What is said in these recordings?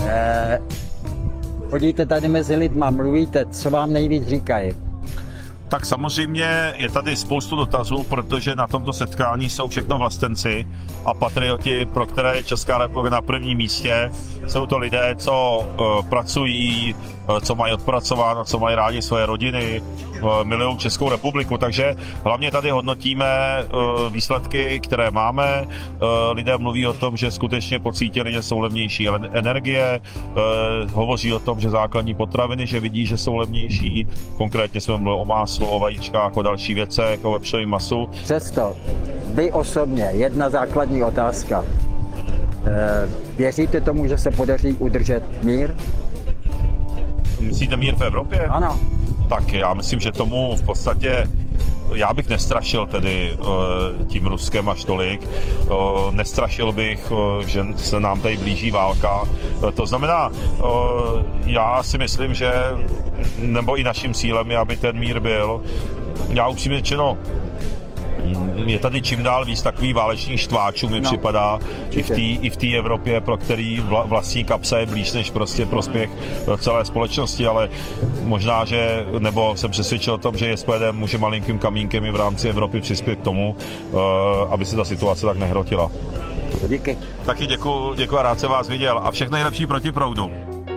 Chodíte tady mezi lidma, mluvíte, co vám nejvíc říkají? Tak samozřejmě je tady spoustu dotazů, protože na tomto setkání jsou všechno vlastenci a patrioti, pro které je Česká republika na prvním místě. Jsou to lidé, co pracují, co mají odpracováno, co mají rádi svoje rodiny, milují Českou republiku, takže hlavně tady hodnotíme výsledky, které máme. Lidé mluví o tom, že skutečně pocítili, že jsou levnější energie, hovoří o tom, že základní potraviny, že vidí, že jsou levnější. Konkrétně jsme mluvili o máslu, o vajíčkách, o další věcech, o vepřovém masu. Přesto, vy osobně, jedna základní otázka. Věříte tomu, že se podaří udržet mír? Myslíte mír v Evropě? Ano. Tak já myslím, že tomu v podstatě já bych nestrašil tedy tím Ruskem až tolik. Nestrašil bych, že se nám tady blíží válka. To znamená, já si myslím, že nebo i naším cílem je, aby ten mír byl. Já upřímně řečeno, je tady čím dál víc takových válečných štváčů, mi připadá, i v té Evropě, pro který vlastní kapsa je blíž než prostě prospěch celé společnosti, ale možná, že, nebo jsem přesvědčil o tom, že SPD může malinkým kamínkem i v rámci Evropy přispět k tomu, aby se ta situace tak nehrotila. Díky. Taky děkuji a rád jsem vás viděl a všechno nejlepší proti proudu.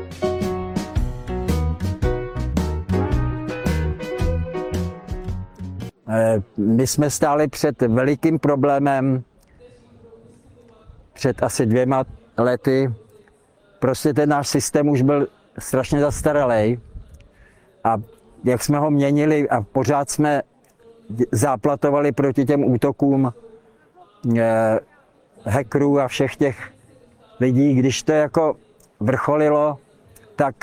My jsme stáli před velikým problémem před asi 2 lety. Prostě ten náš systém už byl strašně zastaralý a jak jsme ho měnili a pořád jsme záplatovali proti těm útokům hackerů a všech těch lidí, když to jako vrcholilo, tak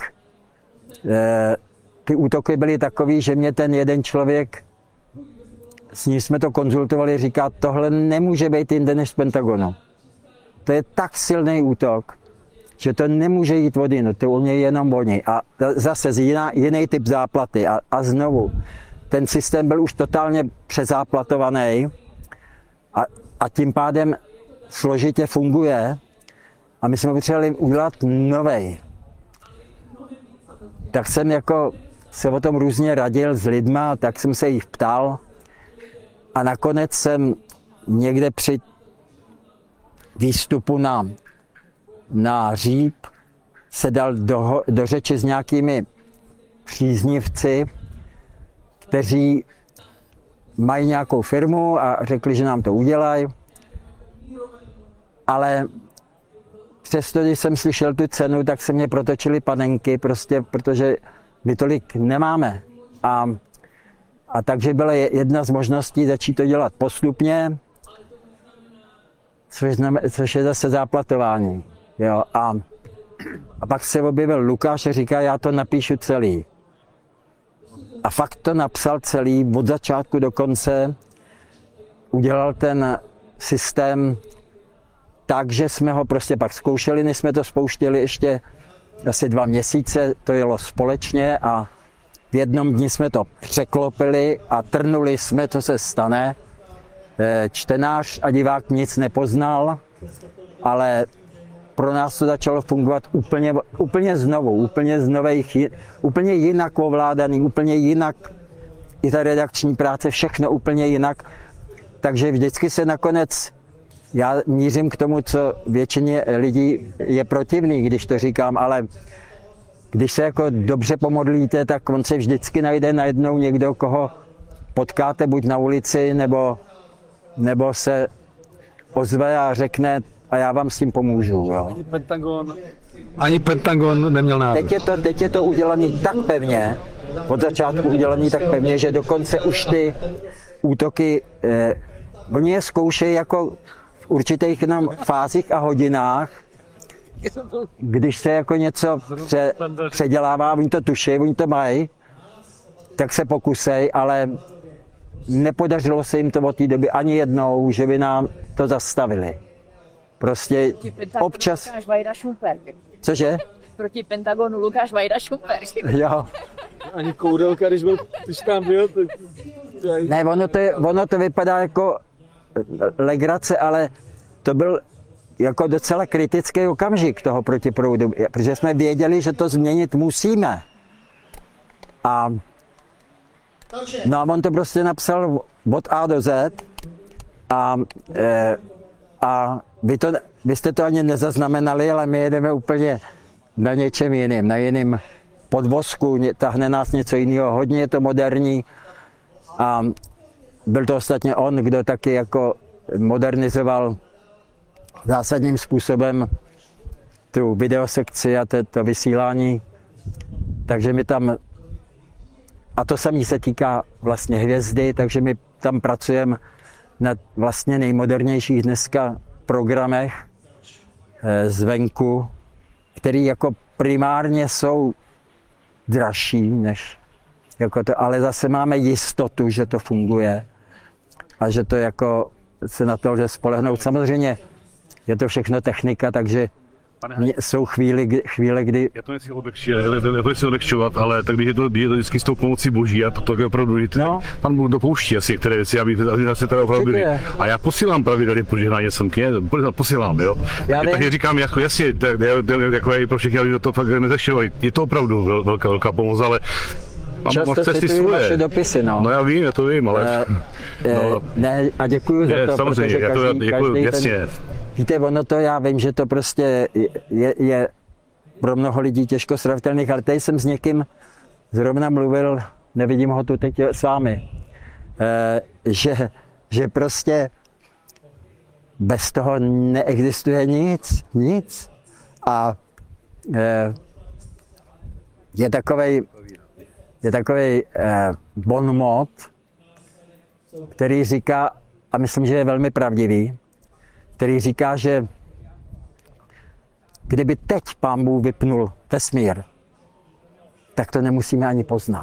ty útoky byly takový, že mě ten jeden člověk, s ním jsme to konzultovali, říká, tohle nemůže být jinde než z Pentagonu. To je tak silný útok, že to nemůže jít od jinou, to u něj jenom oni. A zase jiný typ záplaty. A znovu, ten systém byl už totálně přezáplatovaný a tím pádem složitě funguje. A my jsme potřebovali udělat novej. Tak jsem jako se o tom různě radil s lidma, tak jsem se jich ptal. A nakonec jsem někde při výstupu na Říp se dal do řeči s nějakými příznivci, kteří mají nějakou firmu a řekli, že nám to udělají. Ale přesto, když jsem slyšel tu cenu, tak se mě protočily panenky, prostě, protože my tolik nemáme. A takže byla jedna z možností začít to dělat postupně, což je zase záplatování. Jo, a pak se objevil Lukáš a říká, já to napíšu celý. A fakt to napsal celý, od začátku do konce. Udělal ten systém tak, že jsme ho prostě pak zkoušeli, než jsme to spouštěli ještě asi 2 měsíce, to jelo společně a v jednom dni jsme to překlopili a trnuli jsme, co se stane. Čtenář a divák nic nepoznal, ale pro nás to začalo fungovat úplně znovu, úplně jinak ovládaný, úplně jinak i ta redakční práce, všechno úplně jinak. Takže vždycky se nakonec, já mířím k tomu, co většině lidí je protivný, když to říkám, ale když se jako dobře pomodlíte, tak on se vždycky najde najednou někdo, koho potkáte buď na ulici, nebo se ozve a řekne, a já vám s tím pomůžu. Jo. Ani Pentagon neměl nárok. Teď je to udělané tak pevně, od začátku udělané tak pevně, že dokonce už ty útoky, oni je zkoušejí jako v určitých jenom fázích a hodinách, když se jako něco předělává, oni to tuší, oni to mají, tak se pokusej, ale nepodařilo se jim to od té doby ani jednou, že by nám to zastavili. Prostě občas... Lukáš Vajda Šumperk. Cože? Proti Pentagonu Lukáš Vajda Šumperk. Jo. Ani Koudelka, když tam byl, Ne, ono to vypadá jako legrace, ale to byl jako docela kritický okamžik toho protiproudu, protože jsme věděli, že to změnit musíme. No a on to prostě napsal od A do Z a vy jste to ani nezaznamenali, ale my jedeme úplně na něčem jiným, na jiném podvozku, tahne nás něco jiného, hodně je to moderní a byl to ostatně on, kdo taky jako modernizoval zásadním způsobem tu videosekci a to vysílání, takže my tam, a to samé se týká vlastně Hvězdy, takže my tam pracujeme na vlastně nejmodernějších dneska programech zvenku, který jako primárně jsou dražší než jako to, ale zase máme jistotu, že to funguje a že to jako se na to lze spolehnout. Samozřejmě je to všechno technika, takže jsou chvíle, kdy... Já to nechci odlehčovat, ale tak když je to vždycky s tou pomocí boží a to je opravdu, pan Bůh dopouští asi některé věci, aby se teda opravdu byly. A já posílám pravidelně požehnání semky, posílám, jo. Takže říkám, jako jasně, jako je pro všechny, aby to fakt nezaštěvali. Je to opravdu velká pomoc, ale často cituji vaše dopisy, no. No já vím, já to vím, ale... Ne, a děkuju za to, samozřejmě, protože každý jasně. Víte, ono to, já vím, že to prostě je pro mnoho lidí těžko srovnatelných, ale tady jsem s někým zrovna mluvil, nevidím ho tu teď s vámi, že prostě bez toho neexistuje nic. A je takovej bon mot, který říká, a myslím, že je velmi pravdivý, který říká, že kdyby teď Pán Bůh vypnul vesmír, tak to nemusíme ani poznat.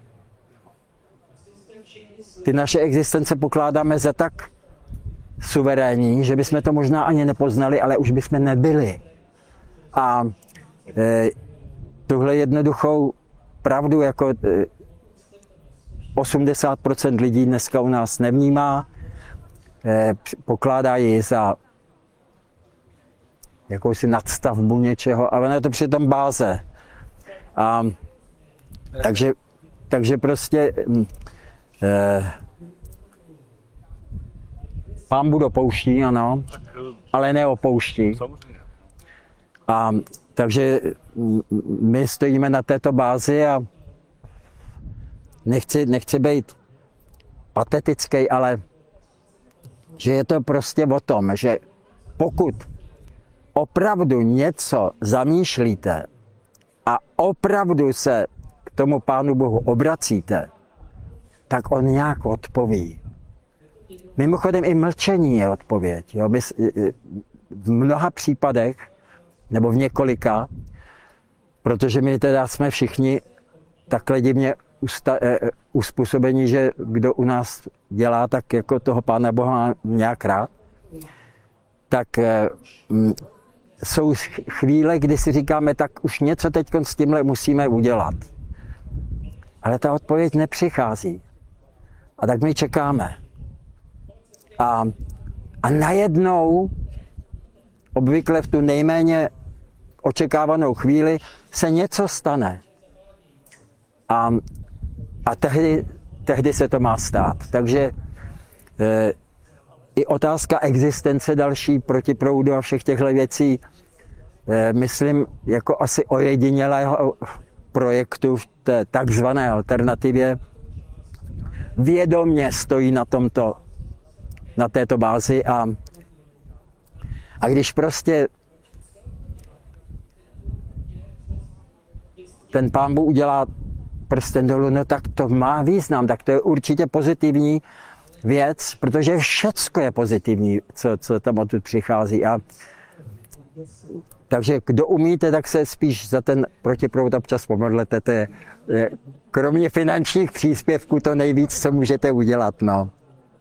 Ty naše existence pokládáme za tak suverénní, že bychom to možná ani nepoznali, ale už bychom nebyli. A tuhle jednoduchou pravdu jako 80% lidí dneska u nás nevnímá, pokládá ji za jakousi nadstavbu něčeho, ale je to přitom báze. Takže prostě Pán Bůh dopouští, ano, ale neopouští. Takže my stojíme na této bázi a nechci být patetický, ale že je to prostě o tom, že pokud opravdu něco zamýšlíte a opravdu se k tomu Pánu Bohu obracíte, tak on nějak odpoví. Mimochodem i mlčení je odpověď. Jo? V mnoha případech, nebo v několika, protože my teda jsme všichni takhle divně uspůsobení, že kdo u nás dělá, tak jako toho Pána Boha má nějak rád, tak jsou chvíle, kdy si říkáme, tak už něco teď s tímhle musíme udělat. Ale ta odpověď nepřichází. A tak my čekáme. A najednou, obvykle v tu nejméně očekávanou chvíli, se něco stane. A tehdy se to má stát. Takže i otázka existence další protiproudu a všech těchto věcí, myslím, jako asi ojedinělého projektu v té takzvané alternativě, vědomě stojí na této bázi a když prostě ten Pán Bůh udělá prsten dolů, no tak to má význam, tak to je určitě pozitivní věc, protože všecko je pozitivní, co tam odtud přichází. Takže kdo umíte, tak se spíš za ten protiproud občas pomodlete. To je kromě finančních příspěvků to nejvíc, co můžete udělat. No.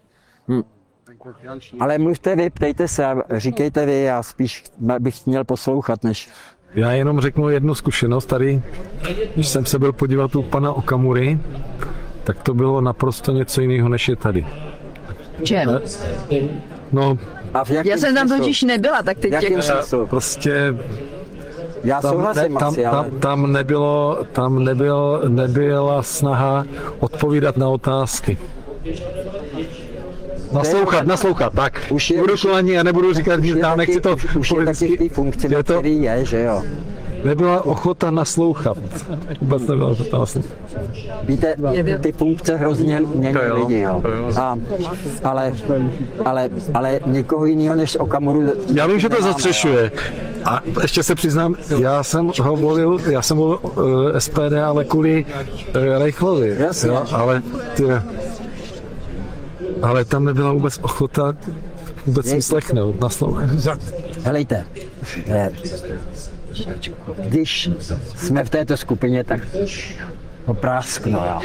Ale mluvte vy, ptejte se, říkejte vy, já spíš bych měl poslouchat, než... Já jenom řeknu jednu zkušenost tady, když jsem se byl podívat u pana Okamury, tak to bylo naprosto něco jiného, než je tady. Čem? No, A v jakém Já jsem tam smyslu? totiž nebyla, tak V teď jakém jako... smyslu? Prostě Já souhlasím asi, ale... tam nebyla snaha odpovídat na otázky. Naslouchat, tak. Už je- Nebudu kolení a nebudu říkat, že já nechci to už je taky v té funkci, Je na to- který je, že jo. Nebyla ochota naslouchat. Vůbec nebyla ochota naslouchat. Víte, ty funkce hrozně mění To jo, lidi, jo. to jo. Ale nikoho jiného než Okamuru... Já vím, že to nemáme, zastřešuje. A ještě se přiznám, já jsem volil SPD, ale kvůli Reichlovi. Jasně. Jo, ale tam nebyla vůbec ochota vůbec vyslechnout, naslouchat. Helejte, když jsme v této skupině, tak ho prásknu, jo.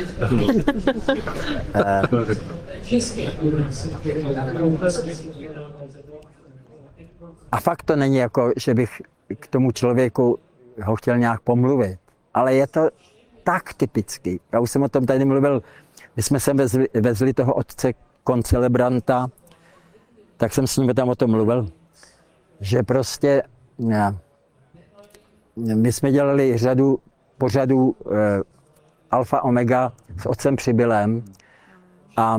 A fakt to není jako, že bych k tomu člověku ho chtěl nějak pomluvit, ale je to tak typický. Já už jsem o tom tady mluvil, když jsme sem vezli toho otce koncelebranta, tak jsem s ním tam o tom mluvil, že prostě my jsme dělali řadu pořadů Alfa Omega s otcem Přibylem a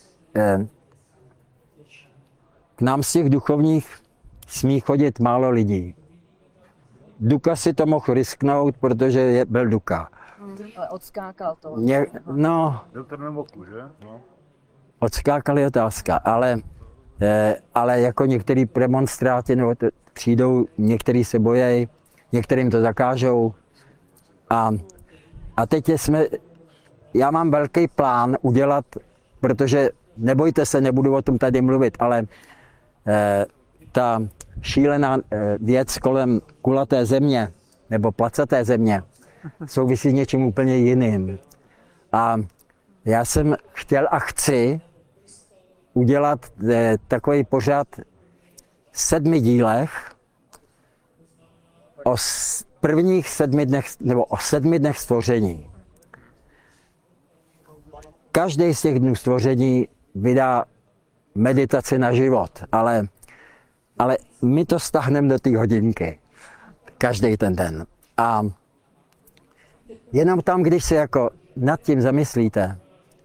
k nám z těch duchovních smí chodit málo lidí. Duka si to mohl risknout, protože byl Duka. Ale odskákal to. Byl ten oku, že? No. Odskákal je otázka, ale jako některý premonstráti nebo přijdou, některý se bojejí, některým to zakážou. A teď já mám velký plán udělat, protože nebojte se, nebudu o tom tady mluvit, ale ta šílená věc kolem kulaté země nebo placaté země souvisí s něčím úplně jiným. A já jsem chtěl a chci udělat takový pořad v 7 dílech o prvních 7 dnech, nebo o 7 dnech stvoření. Každý z těch dnů stvoření vydá meditaci na život, ale my to stáhneme do té hodinky. Každý ten den. A jenom tam, když se jako nad tím zamyslíte,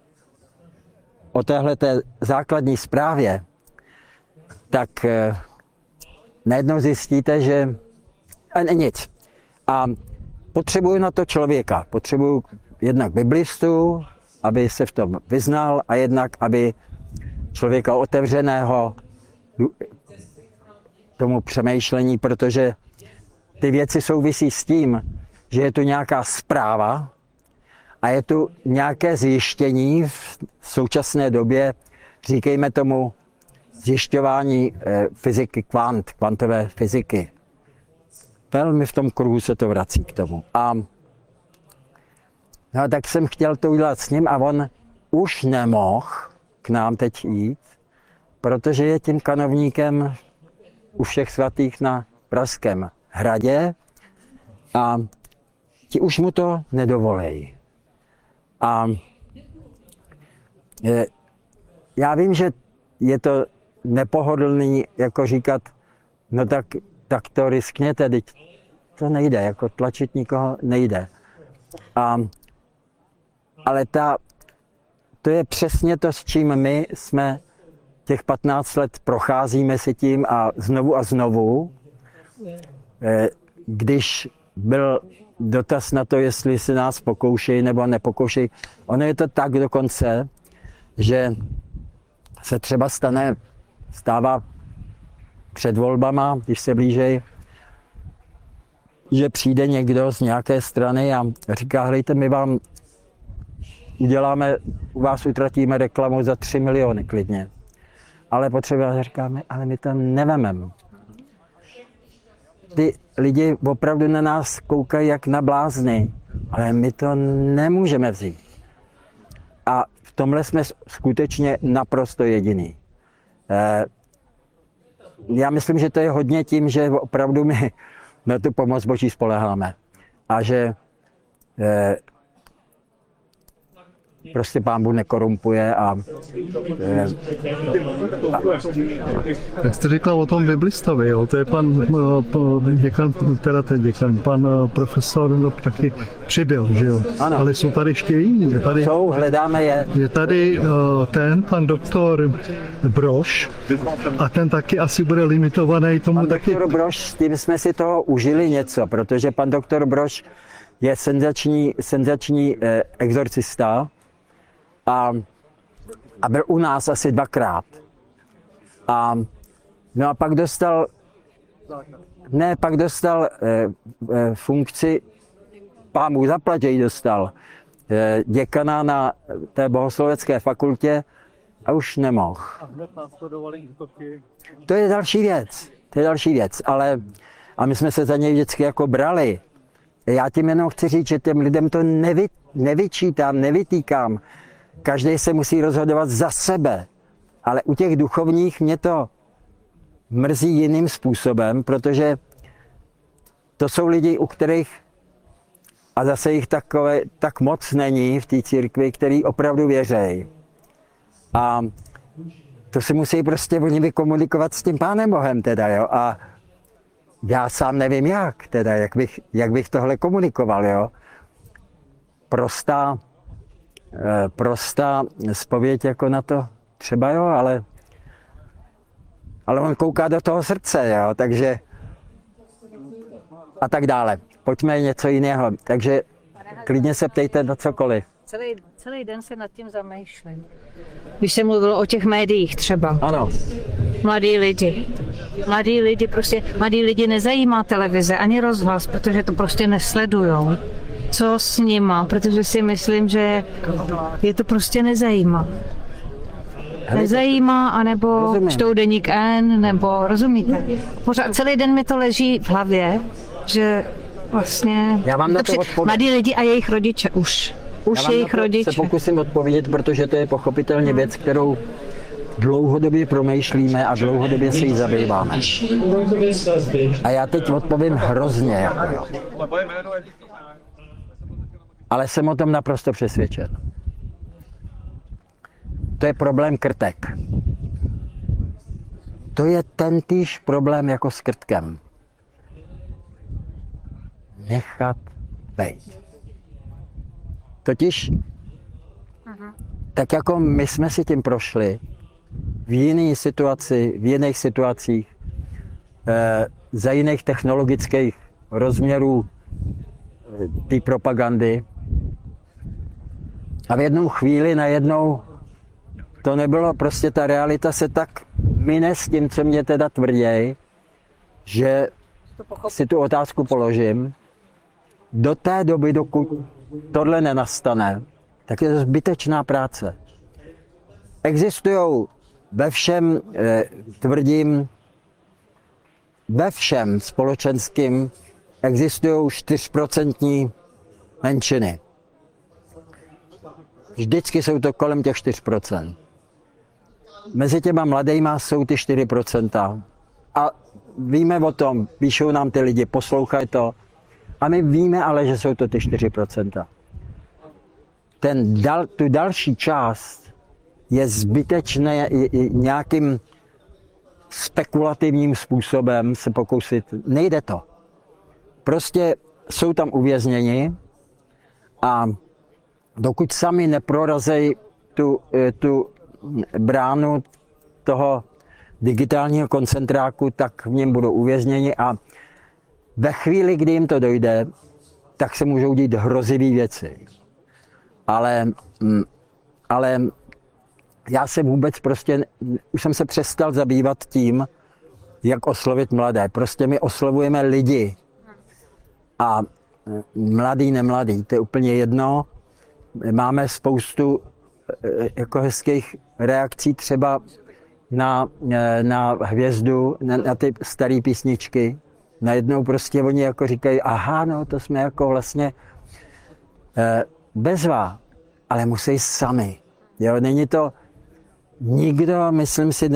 o téhleté základní zprávě, tak najednou zjistíte, že nic. A potřebuju na to člověka. Potřebuju jednak biblistu, aby se v tom vyznal, a jednak, aby člověka otevřeného tomu přemýšlení, protože ty věci souvisí s tím, že je tu nějaká zpráva a je tu nějaké zjištění v současné době, říkejme tomu zjišťování fyziky kvantové fyziky. Velmi v tom kruhu se to vrací k tomu. No, tak jsem chtěl to udělat s ním a on už nemohl k nám teď jít, protože je tím kanovníkem u všech svatých na Pražském hradě a ti už mu to nedovolí. A já vím, že je to nepohodlný, jako říkat, no tak to riskněte, teď to nejde, jako tlačit nikoho nejde. Ale to je přesně to, s čím my jsme těch 15 let procházíme si tím a znovu, když byl dotaz na to, jestli se nás pokoušejí nebo nepokoušejí. Ono je to tak dokonce, že se třeba stává před volbama, když se blíží, že přijde někdo z nějaké strany a říká, hlejte, my vám uděláme, u vás utratíme reklamu za 3 miliony klidně. Ale potřebujeme, říkáme, ale my to nevememe. Ty lidi opravdu na nás koukají jak na blázny, ale my to nemůžeme vzít. A v tomhle jsme skutečně naprosto jediný. Já myslím, že to je hodně tím, že opravdu my na tu pomoc Boží spoléháme. A že prostě Pán Bůh nekorumpuje a Jak jste říkal o tom biblistovi, jo, to je pan děkan, teda ten děkan, pan profesor no, taky přibyl, že jo? Ano. Ale jsou tady ještě jiní. hledáme je. Je tady ten pan doktor Brož a ten taky asi bude limitovaný tomu Pan taky. doktor Brož, s tím jsme si toho užili něco, protože pan doktor Brož je senzační exorcista a byl u nás asi 2krát. No a pak dostal funkci, Pán Bůh zaplať dostal, děkana na té bohoslovecké fakultě a už nemohl. To je další věc, ale a my jsme se za něj vždycky jako brali. Já tím jenom chci říct, že těm lidem to nevyčítám, nevytýkám. Každý se musí rozhodovat za sebe. Ale u těch duchovních mě to mrzí jiným způsobem, protože to jsou lidi, u kterých, a zase jich tak moc není v té církvi, který opravdu věří. A to si musí prostě oni vykomunikovat s tím Pánem Bohem teda, jo. A já sám nevím jak, teda, jak bych tohle komunikoval, jo. Prostá zpověď jako na to třeba, jo, ale on kouká do toho srdce, jo, takže a tak dále. Pojďme něco jiného, takže klidně se ptejte na cokoliv. Celý den se nad tím zamýšlím. Když se mluvilo o těch médiích třeba. Ano. Mladí lidi nezajímá televize ani rozhlas, protože to prostě nesledujou. Co s nima, protože si myslím, že je to prostě nezajímá. Nezajímá, anebo Rozumím. čtou Deník N, nebo rozumíte. Pořád celý den mi to leží v hlavě, že vlastně Já vám na to odpovím. mladí lidi a jejich rodiče už jejich rodiče. Se pokusím odpovědět, protože to je pochopitelně věc, kterou dlouhodobě promýšlíme a dlouhodobě se jí zabýváme. A já teď odpovím hrozně. Jako. Ale jsem o tom naprosto přesvědčen. To je problém krtek. To je tentýž problém jako s krtkem. Nechat bejt. Totiž, tak jako my jsme si tím prošli, v jiných situacích, za jiných technologických rozměrů té propagandy. A v jednu chvíli najednou to nebylo, prostě ta realita se tak mine s tím, co mě teda tvrděj, že si tu otázku položím. Do té doby, dokud tohle nenastane, tak je to zbytečná práce. Existují ve všem, tvrdím, ve všem společenským existují 4% menšiny. Vždycky jsou to kolem těch 4%. Mezi těma mladejma jsou ty 4%. A víme o tom, píšou nám ty lidi, poslouchají to. A my víme ale, že jsou to ty 4%. Tu další část je zbytečné nějakým spekulativním způsobem se pokusit. Nejde to. Prostě jsou tam uvězněni a dokud sami neprorazejí tu bránu toho digitálního koncentráku, tak v něm budou uvězněni a ve chvíli, kdy jim to dojde, tak se můžou dít hrozivé věci. Ale já jsem vůbec prostě, už jsem se přestal zabývat tím, jak oslovit mladé. Prostě my oslovujeme lidi. A mladý, nemladý, to je úplně jedno. Máme spoustu jako hezkých reakcí třeba na Hvězdu, na ty staré písničky. Najednou prostě oni jako říkají, aha, no to jsme jako vlastně bezva, ale musí sami. Jo, není to, nikdo, myslím si,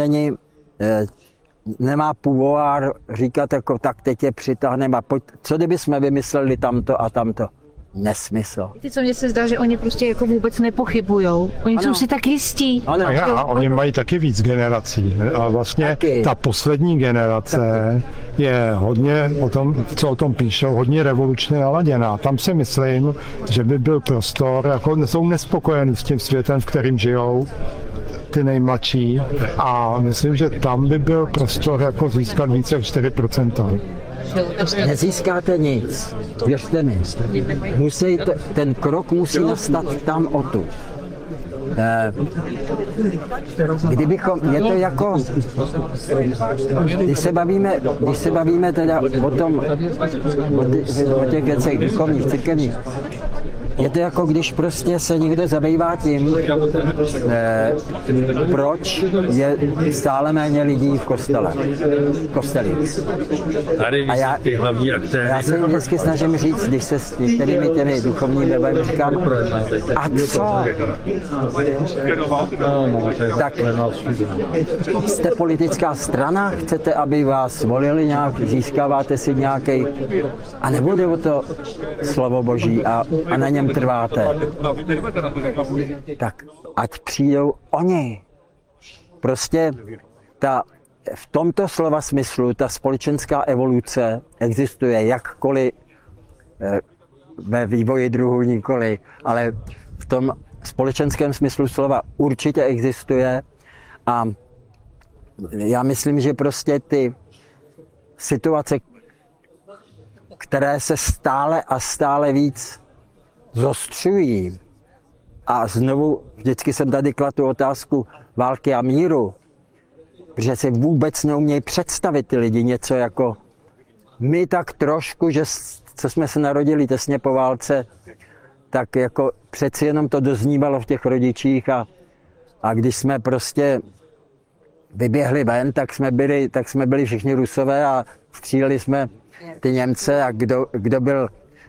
nemá pouvoir říkat jako tak teď je přitáhneme a pojď, co kdyby jsme vymysleli tamto a tamto. nesmysl. Víte, co mně se zdá, že oni prostě jako vůbec nepochybujou. Oni jsou si tak jistí. Ano, A oni mají taky víc generací. A vlastně Taky. ta poslední generace je hodně o tom, co o tom píšou, hodně revolučně naladěná. Tam si myslím, že by byl prostor, jako jsou nespokojení s tím světem, v kterým žijou ty nejmladší, a myslím, že tam by byl prostor jako získat více jak 4%. nezískáte nic, věřte mi. Ten krok musí nastat tam odtud. Kdybychom, je to jako, když se bavíme teda o těch věcech duchovních, církevních, je to jako když prostě se někdo zabývá tím, proč je stále méně lidí v kostelích. A já se jim vždycky snažím říct, když se s některými těmi duchovními bavím, říkám, a co? Tak jste politická strana, chcete, aby vás volili nějak, získáváte si nějaký, a nebude o to slovo Boží a na něm trváte. Tak ať přijdou oni. Prostě v tomto slova smyslu ta společenská evoluce existuje jakkoliv ve vývoji druhů nikoli, ale v tom společenském smyslu slova určitě existuje, a já myslím, že prostě ty situace, které se stále a stále víc zostřují, a znovu vždycky jsem tady kladl tu otázku války a míru, protože si vůbec neumějí představit ty lidi něco jako my tak trošku, že co jsme se narodili těsně po válce, tak jako přeci jenom to doznívalo v těch rodičích, a když jsme prostě vyběhli ven, tak jsme byli všichni Rusové a stříleli jsme ty Němce, a kdo byl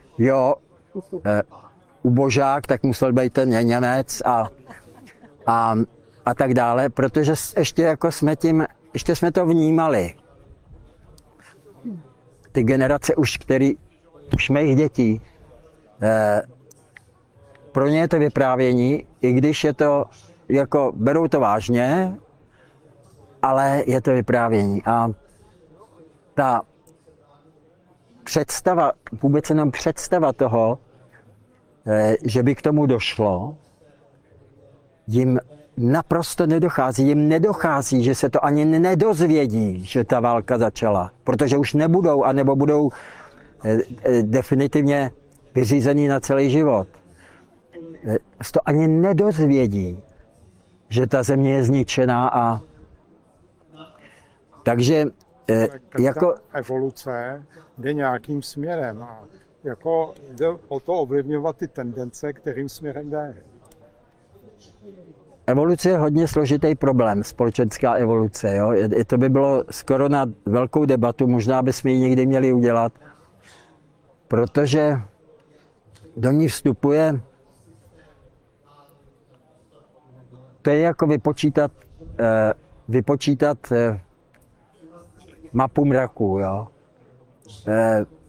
ubožák, tak musel být ten Němec a tak dále, protože ještě jako jsme to vnímali. Ty generace už mých dětí, pro ně je to vyprávění, i když je to, jako berou to vážně, ale je to vyprávění. A ta představa, vůbec jenom představa toho, že by k tomu došlo, jim naprosto nedochází. Jim nedochází, že se to ani nedozvědí, že ta válka začala, protože už nebudou, anebo budou definitivně vyřízený na celý život. Se to ani nedozvědí, že ta země je zničená, takže jako evoluce jde nějakým směrem a jako jde o to ovlivňovat ty tendence, kterým směrem jde. evoluce je hodně složitý problém, společenská evoluce. Jo? To by bylo skoro na velkou debatu, možná bychom ji někdy měli udělat, protože do ní vstupuje, to je jako vypočítat mapu mraku. Jo?